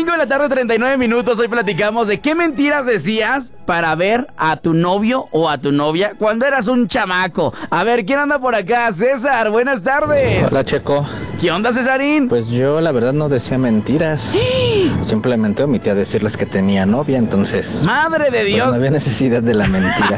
5 de la tarde, 39 minutos. Hoy platicamos de qué mentiras decías para ver a tu novio o a tu novia cuando eras un chamaco. A ver, ¿quién anda por acá? César, buenas tardes. Hola, Checo. ¿Qué onda, Cesarín? Pues yo la verdad no decía mentiras. Simplemente omitía decirles que tenía novia, entonces... ¡Madre de Dios! Pues no había necesidad de la mentira.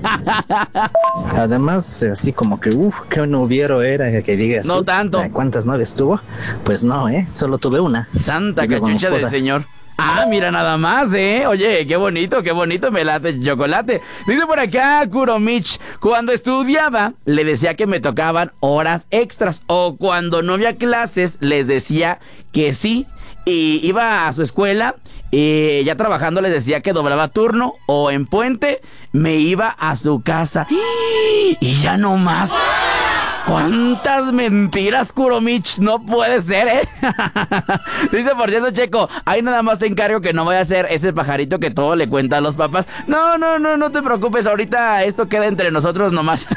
Además, así como que, qué noviero era, que digas... No tanto. ¿Cuántas novias tuvo? Pues no, solo tuve una. Santa cachucha del señor. Ah, mira nada más, Oye, qué bonito, me late chocolate. Dice por acá Kuromich, cuando estudiaba le decía que me tocaban horas extras, o cuando no había clases les decía que sí. Y iba a su escuela y ya trabajando les decía que doblaba turno, o en puente me iba a su casa. Y ya no más. ¿Cuántas mentiras, Kuromich? No puede ser, Dice, por cierto, Checo, ahí nada más te encargo que no vaya a ser ese pajarito que todo le cuenta a los papás. No te preocupes, ahorita esto queda entre nosotros nomás.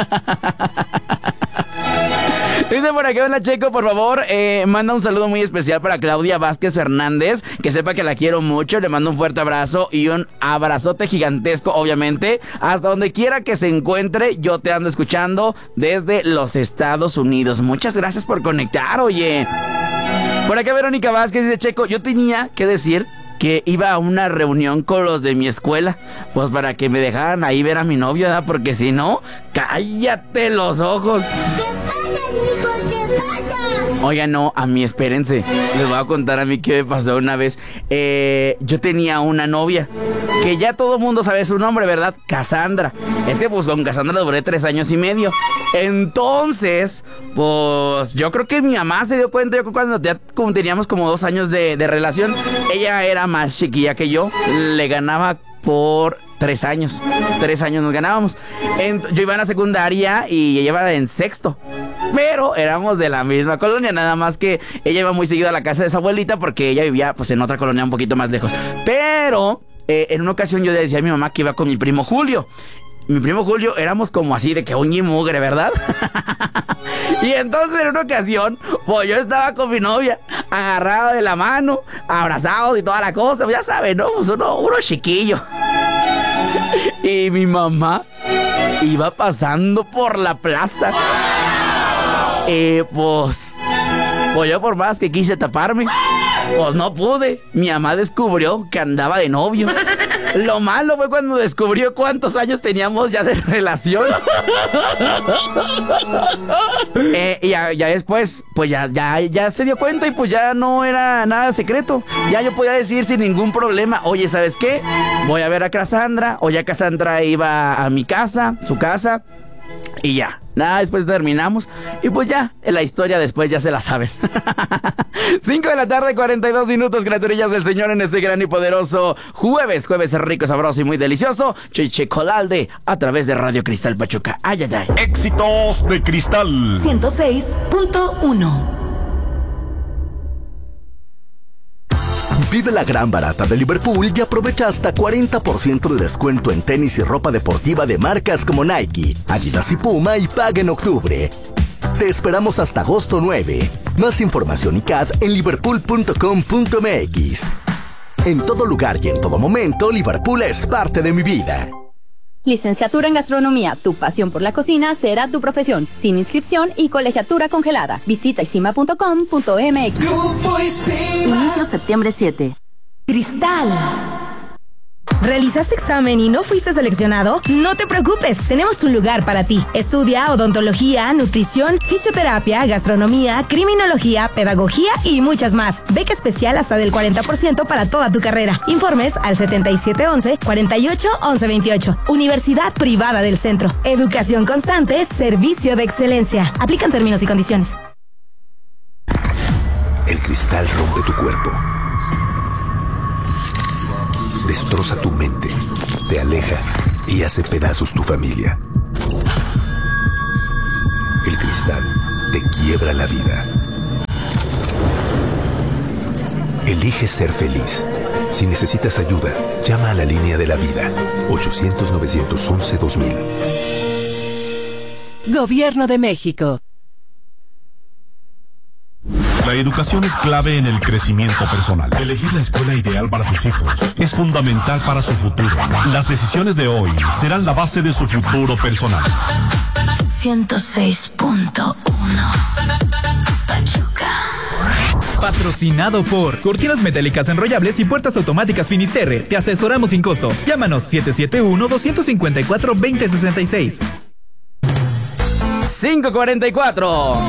Dice por acá, hola Checo, por favor, manda un saludo muy especial para Claudia Vázquez Fernández, que sepa que la quiero mucho, le mando un fuerte abrazo y un abrazote gigantesco, obviamente, hasta donde quiera que se encuentre, yo te ando escuchando desde los Estados Unidos. Muchas gracias por conectar, oye. Por acá Verónica Vázquez dice, Checo, yo tenía que decir que iba a una reunión con los de mi escuela, pues para que me dejaran ahí ver a mi novio, ¿verdad? Porque si no, cállate los ojos. ¿Qué pasa, Nico? ¿Qué pasa? Oigan, no, a mí espérense, les voy a contar a mí qué me pasó una vez. Yo tenía una novia, que ya todo el mundo sabe su nombre, ¿verdad? Cassandra. Es que pues con Cassandra duré 3 años y medio. Entonces, pues yo creo que mi mamá se dio cuenta, yo creo cuando ya como teníamos como 2 años de relación. Ella era más chiquilla que yo, le ganaba por 3 años. 3 años nos ganábamos. Yo iba a la secundaria y ella iba en sexto. Pero éramos de la misma colonia, nada más que ella iba muy seguido a la casa de su abuelita porque ella vivía pues en otra colonia un poquito más lejos. Pero en una ocasión yo le decía a mi mamá que iba con mi primo Julio. Mi primo Julio éramos como así de que uña y mugre, ¿verdad? Y entonces en una ocasión, pues yo estaba con mi novia, agarrado de la mano, abrazados y toda la cosa, pues ya saben, ¿no? Pues uno chiquillo. Y mi mamá iba pasando por la plaza. Pues yo por más que quise taparme, pues no pude. Mi mamá descubrió que andaba de novio. Lo malo fue cuando descubrió cuántos años teníamos ya de relación. Y ya después, pues ya se dio cuenta y pues ya no era nada secreto. Ya yo podía decir sin ningún problema, oye, ¿sabes qué? Voy a ver a Cassandra. O ya Cassandra iba a mi casa, su casa. Y ya, nada, después terminamos. Y pues ya, la historia después ya se la saben. 5 de la tarde, 42 minutos, criaturillas del Señor, en este gran y poderoso jueves rico, sabroso y muy delicioso. Cholalde a través de Radio Cristal Pachuca. Ay, ay, ay. Éxitos de Cristal 106.1. Vive la gran barata de Liverpool y aprovecha hasta 40% de descuento en tenis y ropa deportiva de marcas como Nike, Adidas y Puma, y paga en octubre. Te esperamos hasta agosto 9. Más información y CAD en liverpool.com.mx. En todo lugar y en todo momento, Liverpool es parte de mi vida. Licenciatura en Gastronomía, tu pasión por la cocina será tu profesión, sin inscripción y colegiatura congelada. Visita isima.com.mx. Inicio septiembre 7. Cristal. ¿Realizaste examen y no fuiste seleccionado? No te preocupes, tenemos un lugar para ti. Estudia odontología, nutrición, fisioterapia, gastronomía, criminología, pedagogía y muchas más. Beca especial hasta del 40% para toda tu carrera. Informes al 7711-481128. Universidad Privada del Centro. Educación constante, servicio de excelencia. Aplican términos y condiciones. El cristal rompe tu cuerpo. Destroza tu mente, te aleja y hace pedazos tu familia. El cristal te quiebra la vida. Elige ser feliz. Si necesitas ayuda, llama a la línea de la vida. 800-911-2000. Gobierno de México. La educación es clave en el crecimiento personal. Elegir la escuela ideal para tus hijos es fundamental para su futuro. Las decisiones de hoy serán la base de su futuro personal. 106.1 Pachuca. Patrocinado por Cortinas Metálicas Enrollables y Puertas Automáticas Finisterre. Te asesoramos sin costo. Llámanos 771-254-2066. 5:44.